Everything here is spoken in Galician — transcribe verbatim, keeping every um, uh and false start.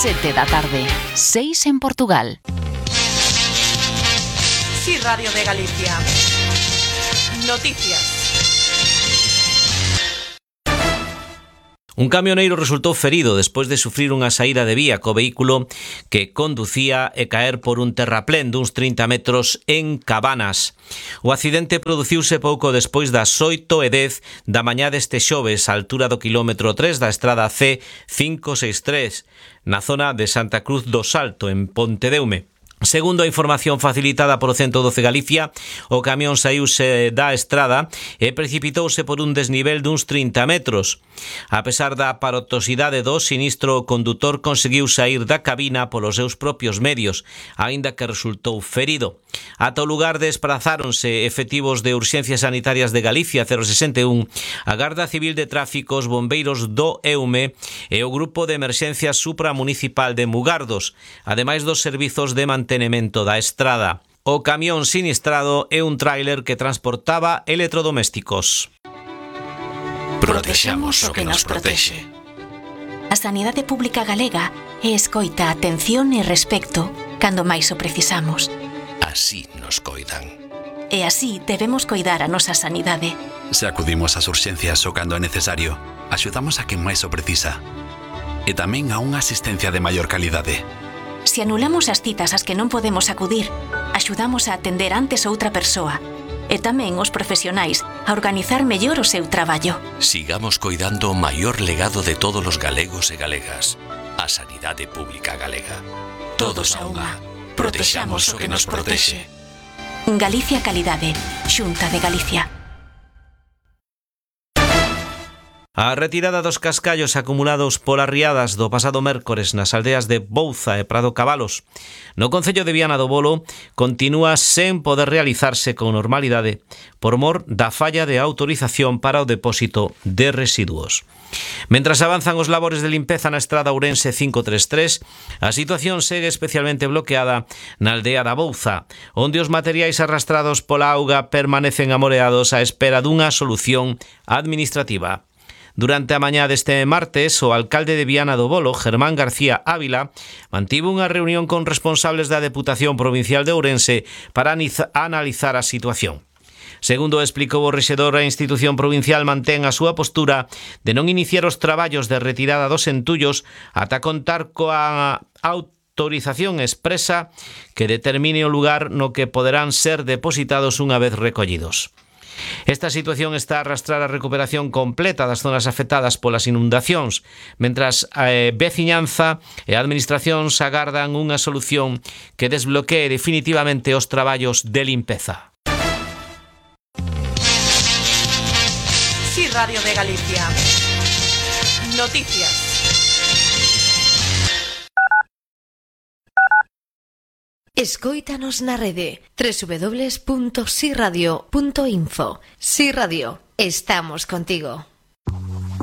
sete da tarde, seis en Portugal. Sí, Radio de Galicia. Noticias. Un camioneiro resultou ferido despois de sufrir unha saída de vía co vehículo que conducía e caer por un terraplén duns trinta metros en Cabanas. O accidente produciuse pouco despois das oito e dez da mañá deste xoves, á altura do quilómetro tres da estrada C cinco seis tres, na zona de Santa Cruz do Salto, en Pontedeume. Segundo a información facilitada polo ciento doce Galicia, o camión saíuse da estrada e precipitouse por un desnivel duns trinta metros. A pesar da aparatosidade do sinistro, o condutor conseguiu saír da cabina polos seus propios medios, aínda que resultou ferido. Ata o lugar desprazáronse efectivos de Urxencias Sanitarias de Galicia cero sesenta e un, a Garda Civil de Tráfico, os bombeiros do EUME e o Grupo de Emerxencias Supramunicipal de Mugardos, ademais dos servizos de mantenimento da estrada. O camión sinistrado é un tráiler que transportaba electrodomésticos. Protexamos o que nos protexe. A sanidade pública galega é escoita, atención e respecto cando máis o precisamos. Así nos coidan. E así debemos coidar a nosa sanidade. Se acudimos ás urxencias o cando é necesario, axudamos a quen máis o precisa. E tamén a unha asistencia de maior calidade. Se anulamos as citas ás que non podemos acudir, axudamos a atender antes outra persoa. E tamén os profesionais a organizar mellor o seu traballo. Sigamos coidando o maior legado de todos os galegos e galegas, a sanidade pública galega. Todos a unha. Protexamos o que nos protexe. Galicia Calidade, Xunta de Galicia. A retirada dos cascallos acumulados polas riadas do pasado mércores nas aldeas de Bouza e Prado Cabalos no concello de Viana do Bolo continúa sen poder realizarse con normalidade por mor da falla de autorización para o depósito de residuos. Mentras avanzan os labores de limpeza na estrada Ourense cinco tres tres, a situación segue especialmente bloqueada na aldea da Bouza, onde os materiais arrastrados pola auga permanecen amoreados á espera dunha solución administrativa. Durante a mañá deste martes, o alcalde de Viana do Bolo, Germán García Ávila, mantivo unha reunión con responsables da Deputación Provincial de Ourense para analizar a situación. Segundo explicou o rexedor, a institución provincial mantén a súa postura de non iniciar os traballos de retirada dos entullos ata contar coa autorización expresa que determine o lugar no que poderán ser depositados unha vez recollidos. Esta situación está a arrastrar a recuperación completa das zonas afectadas polas inundacións, mentras a veciñanza e a administración agardan unha solución que desbloquee definitivamente os traballos de limpeza. Sí, Radio de Galicia. Noticias. Escóitanos na rede doble u doble u doble u punto si radio punto info. Si Radio, estamos contigo.